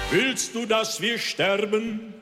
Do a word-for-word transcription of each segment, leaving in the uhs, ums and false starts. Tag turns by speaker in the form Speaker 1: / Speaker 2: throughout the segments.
Speaker 1: Willst du, dass wir sterben?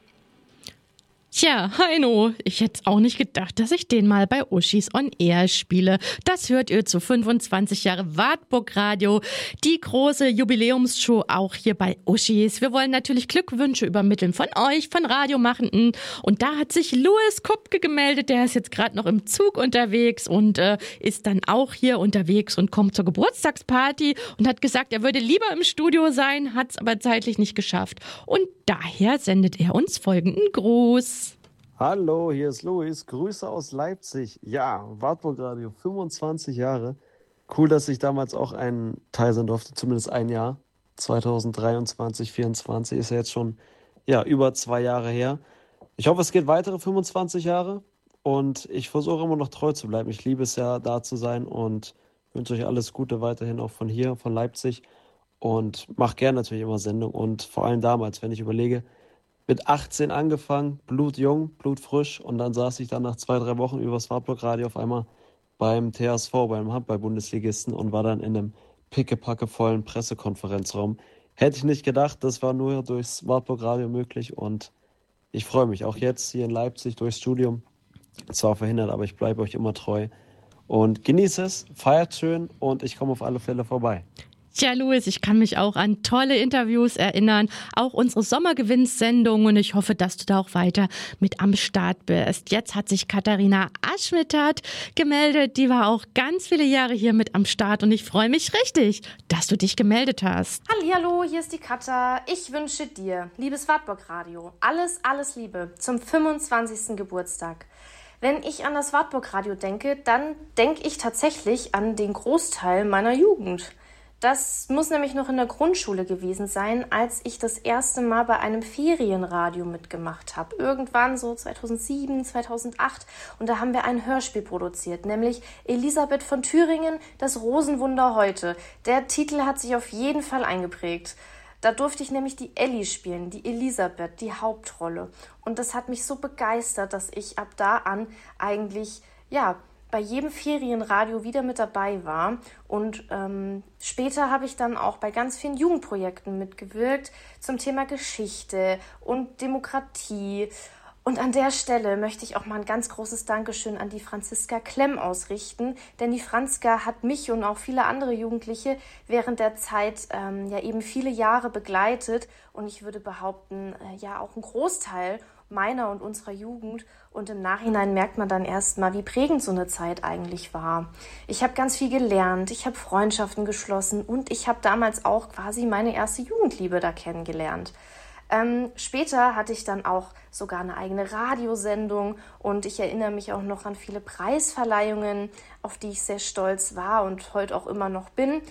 Speaker 2: Tja, Heino, ich hätte auch nicht gedacht, dass ich den mal bei Uschis on Air spiele. Das hört ihr zu fünfundzwanzig Jahre Wartburg Radio, die große Jubiläumsshow auch hier bei Uschis. Wir wollen natürlich Glückwünsche übermitteln von euch, von Radiomachenden. Und da hat sich Louis Kupke gemeldet, der ist jetzt gerade noch im Zug unterwegs und äh, ist dann auch hier unterwegs und kommt zur Geburtstagsparty und hat gesagt, er würde lieber im Studio sein, hat es aber zeitlich nicht geschafft. Und daher sendet er uns folgenden Gruß.
Speaker 3: Hallo, hier ist Louis. Grüße aus Leipzig. Ja, Wartburg Radio, fünfundzwanzig Jahre. Cool, dass ich damals auch einen Teil sein durfte, zumindest ein Jahr. zweitausenddreiundzwanzig, vierundzwanzig ist ja jetzt schon ja, über zwei Jahre her. Ich hoffe, es geht weitere fünfundzwanzig Jahre und ich versuche immer noch treu zu bleiben. Ich liebe es ja, da zu sein und wünsche euch alles Gute weiterhin auch von hier, von Leipzig und mache gerne natürlich immer Sendung und vor allem damals, wenn ich überlege, mit achtzehn angefangen, blutjung, blutfrisch und dann saß ich dann nach zwei, drei Wochen übers Wartburg Radio auf einmal beim T H S V, beim Handball-Bundesligisten und war dann in einem pickepackevollen Pressekonferenzraum. Hätte ich nicht gedacht, das war nur durchs Wartburg Radio möglich und ich freue mich auch jetzt hier in Leipzig durchs Studium. Zwar verhindert, aber ich bleibe euch immer treu und genieße es, feiert schön und ich komme auf alle Fälle vorbei.
Speaker 2: Tja, Louis, ich kann mich auch an tolle Interviews erinnern, auch unsere Sommergewinnssendung und ich hoffe, dass du da auch weiter mit am Start bist. Jetzt hat sich Katharina Aschmittert gemeldet, die war auch ganz viele Jahre hier mit am Start und ich freue mich richtig, dass du dich gemeldet hast.
Speaker 4: Hallihallo, hier ist die Katha. Ich wünsche dir, liebes Wartburg Radio, alles, alles Liebe zum fünfundzwanzigsten Geburtstag. Wenn ich an das Wartburg Radio denke, dann denke ich tatsächlich an den Großteil meiner Jugend. Das muss nämlich noch in der Grundschule gewesen sein, als ich das erste Mal bei einem Ferienradio mitgemacht habe. Irgendwann so zweitausendsieben, zweitausendacht. Und da haben wir ein Hörspiel produziert, nämlich Elisabeth von Thüringen, das Rosenwunder heute. Der Titel hat sich auf jeden Fall eingeprägt. Da durfte ich nämlich die Elli spielen, die Elisabeth, die Hauptrolle. Und das hat mich so begeistert, dass ich ab da an eigentlich, ja, bei jedem Ferienradio wieder mit dabei war und ähm, später habe ich dann auch bei ganz vielen Jugendprojekten mitgewirkt zum Thema Geschichte und Demokratie. Und an der Stelle möchte ich auch mal ein ganz großes Dankeschön an die Franziska Klemm ausrichten, denn die Franziska hat mich und auch viele andere Jugendliche während der Zeit ähm, ja eben viele Jahre begleitet und ich würde behaupten, äh, ja auch ein Großteil meiner und unserer Jugend und im Nachhinein merkt man dann erst mal, wie prägend so eine Zeit eigentlich war. Ich habe ganz viel gelernt, ich habe Freundschaften geschlossen und ich habe damals auch quasi meine erste Jugendliebe da kennengelernt. Ähm, später hatte ich dann auch sogar eine eigene Radiosendung und ich erinnere mich auch noch an viele Preisverleihungen, auf die ich sehr stolz war und heute auch immer noch bin.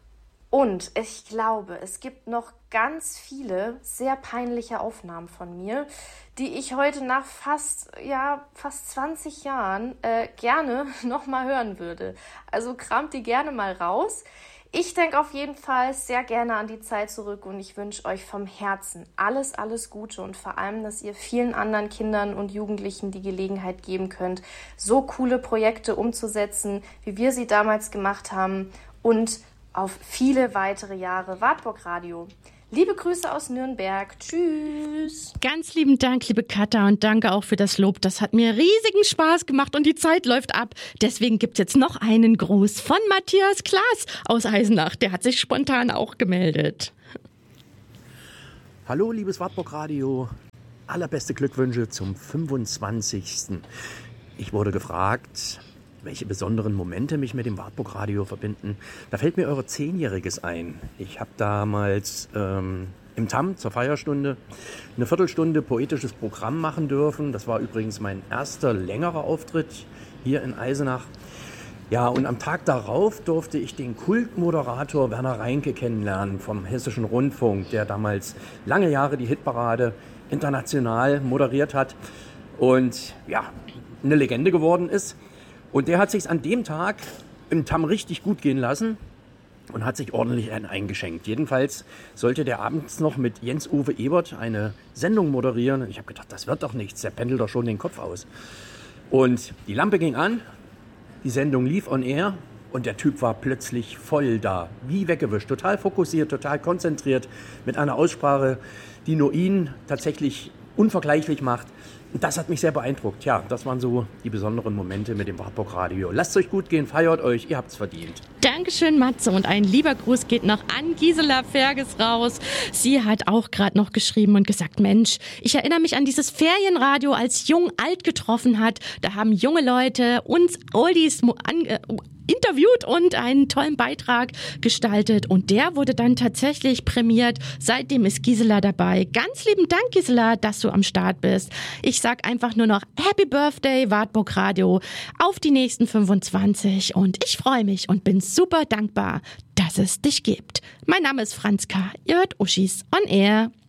Speaker 4: Und ich glaube, es gibt noch ganz viele sehr peinliche Aufnahmen von mir, die ich heute nach fast, ja, fast zwanzig Jahren äh, gerne nochmal hören würde. Also kramt die gerne mal raus. Ich denke auf jeden Fall sehr gerne an die Zeit zurück und ich wünsche euch vom Herzen alles, alles Gute und vor allem, dass ihr vielen anderen Kindern und Jugendlichen die Gelegenheit geben könnt, so coole Projekte umzusetzen, wie wir sie damals gemacht haben und auf viele weitere Jahre Wartburg Radio. Liebe Grüße aus Nürnberg. Tschüss.
Speaker 2: Ganz lieben Dank, liebe Katha, und danke auch für das Lob. Das hat mir riesigen Spaß gemacht und die Zeit läuft ab. Deswegen gibt's jetzt noch einen Gruß von Matthias Klaas aus Eisenach. Der hat sich spontan auch gemeldet.
Speaker 5: Hallo, liebes Wartburg Radio. Allerbeste Glückwünsche zum fünfundzwanzigsten Ich wurde gefragt, welche besonderen Momente mich mit dem Wartburg Radio verbinden. Da fällt mir eure Zehnjähriges ein. Ich habe damals ähm, im T A M zur Feierstunde eine Viertelstunde poetisches Programm machen dürfen. Das war übrigens mein erster längerer Auftritt hier in Eisenach. Ja, und am Tag darauf durfte ich den Kultmoderator Werner Reinke kennenlernen vom Hessischen Rundfunk, der damals lange Jahre die Hitparade international moderiert hat und ja, eine Legende geworden ist. Und der hat sich an dem Tag im T A M richtig gut gehen lassen und hat sich ordentlich einen eingeschenkt. Jedenfalls sollte der abends noch mit Jens-Uwe Ebert eine Sendung moderieren. Ich habe gedacht, das wird doch nichts, der pendelt doch schon den Kopf aus. Und die Lampe ging an, die Sendung lief on air Und der Typ war plötzlich voll da, wie weggewischt, total fokussiert, total konzentriert, mit einer Aussprache, die nur ihn tatsächlich unvergleichlich macht. Und das hat mich sehr beeindruckt. Ja, das waren so die besonderen Momente mit dem Wartburg Radio. Lasst es euch gut gehen, feiert euch, ihr habt's verdient.
Speaker 2: Dankeschön, Matze. Und ein lieber Gruß geht noch an Gisela Ferges raus. Sie hat auch gerade noch geschrieben und gesagt, Mensch, ich erinnere mich an dieses Ferienradio, als Jung alt getroffen hat. Da haben junge Leute uns Oldies an, äh, interviewt und einen tollen Beitrag gestaltet. Und der wurde dann tatsächlich prämiert. Seitdem ist Gisela dabei. Ganz lieben Dank, Gisela, dass du am Start bist. Ich sag einfach nur noch Happy Birthday, Wartburg Radio, auf die nächsten fünfundzwanzig. Und ich freue mich und bin super dankbar, dass es dich gibt. Mein Name ist Franziska. Ihr hört Uschis on Air.